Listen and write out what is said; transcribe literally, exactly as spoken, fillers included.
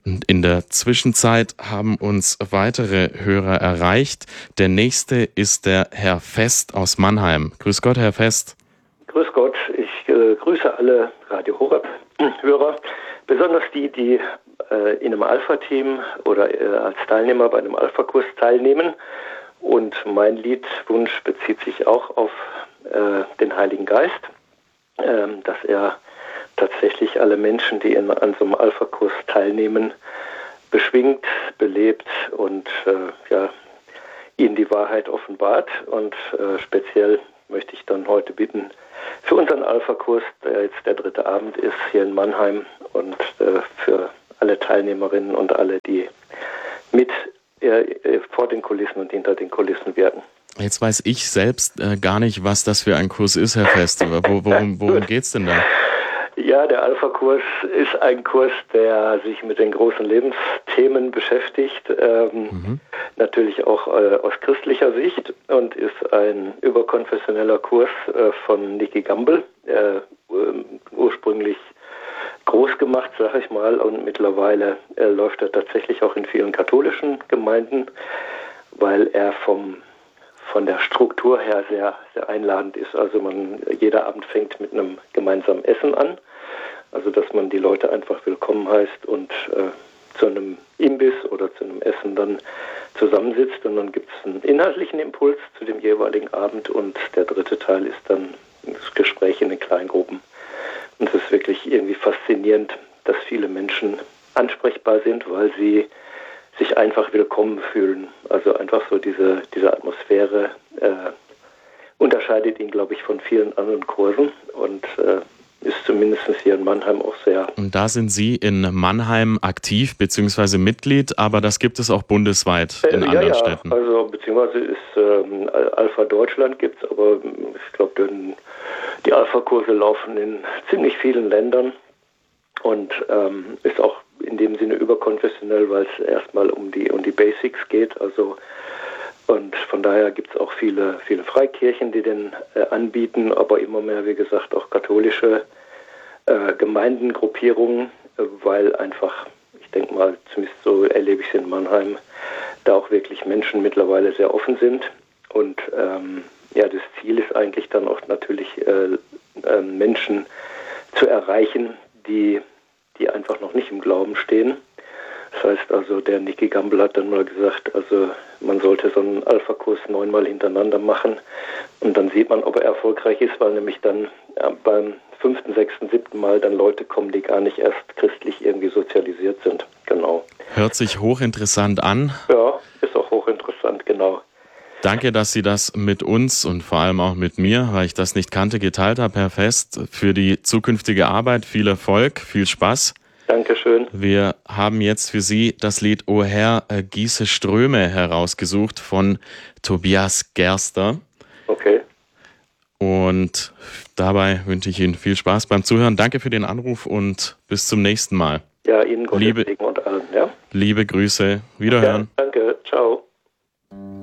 Und in der Zwischenzeit haben uns weitere Hörer erreicht. Der nächste ist der Herr Fest aus Mannheim. Grüß Gott, Herr Fest. Grüß Gott, ich äh, grüße alle Radio Horeb-Hörer, besonders die, die äh, in einem Alpha-Team oder äh, als Teilnehmer bei einem Alpha-Kurs teilnehmen. Und mein Liedwunsch bezieht sich auch auf äh, den Heiligen Geist, äh, dass er tatsächlich alle Menschen, die in, an so einem Alpha-Kurs teilnehmen, beschwingt, belebt und äh, ja, ihnen die Wahrheit offenbart. Und äh, speziell möchte ich dann heute bitten, für unseren Alpha-Kurs, der jetzt der dritte Abend ist, hier in Mannheim, und äh, für alle Teilnehmerinnen und alle, die mit äh, vor den Kulissen und hinter den Kulissen wirken. Jetzt weiß ich selbst äh, gar nicht, was das für ein Kurs ist, Herr Fest. Wo, worum worum geht's denn da? Ja, der Alpha-Kurs ist ein Kurs, der sich mit den großen Lebensthemen beschäftigt, ähm, mhm. natürlich auch äh, aus christlicher Sicht, und ist ein überkonfessioneller Kurs äh, von Nicky Gamble, äh, ursprünglich groß gemacht, sag ich mal, und mittlerweile äh, läuft er tatsächlich auch in vielen katholischen Gemeinden, weil er vom von der Struktur her sehr, sehr einladend ist. Also man, jeder Abend fängt mit einem gemeinsamen Essen an. Also dass man die Leute einfach willkommen heißt und äh, zu einem Imbiss oder zu einem Essen dann zusammensitzt. Und dann gibt es einen inhaltlichen Impuls zu dem jeweiligen Abend. Und der dritte Teil ist dann das Gespräch in den Kleingruppen. Und es ist wirklich irgendwie faszinierend, dass viele Menschen ansprechbar sind, weil sie sich einfach willkommen fühlen. Also einfach so diese, diese Atmosphäre äh, unterscheidet ihn, glaube ich, von vielen anderen Kursen und äh, ist zumindest hier in Mannheim auch sehr... Und da sind Sie in Mannheim aktiv bzw. Mitglied, aber das gibt es auch bundesweit in äh, anderen ja, ja. Städten. Also beziehungsweise ist ähm, Alpha Deutschland gibt es, aber ich glaube, die Alpha-Kurse laufen in ziemlich vielen Ländern und ähm, ist auch in dem Sinne überkonfessionell, weil es erstmal um die um die Basics geht. Also und von daher gibt es auch viele viele Freikirchen, die den äh, anbieten, aber immer mehr, wie gesagt, auch katholische äh, Gemeindengruppierungen, äh, weil einfach, ich denke mal, zumindest so erlebe ich es in Mannheim, da auch wirklich Menschen mittlerweile sehr offen sind. Und ähm, ja, das Ziel ist eigentlich dann auch natürlich äh, äh, Menschen zu erreichen, die die einfach noch nicht im Glauben stehen. Das heißt also, der Nicky Gamble hat dann mal gesagt, also man sollte so einen Alpha-Kurs neunmal hintereinander machen und dann sieht man, ob er erfolgreich ist, weil nämlich dann ja, beim fünften, sechsten, siebten Mal dann Leute kommen, die gar nicht erst christlich irgendwie sozialisiert sind. Genau. Hört sich hochinteressant an. Ja, ist auch hochinteressant, genau. Danke, dass Sie das mit uns und vor allem auch mit mir, weil ich das nicht kannte, geteilt haben, Herr Fest. Für die zukünftige Arbeit viel Erfolg, viel Spaß. Dankeschön. Wir haben jetzt für Sie das Lied O Herr, gieße Ströme herausgesucht von Tobias Gerster. Okay. Und dabei wünsche ich Ihnen viel Spaß beim Zuhören. Danke für den Anruf und bis zum nächsten Mal. Ja, Ihnen Gottes Segen und allen, ja. Liebe Grüße, wiederhören. Ja, danke.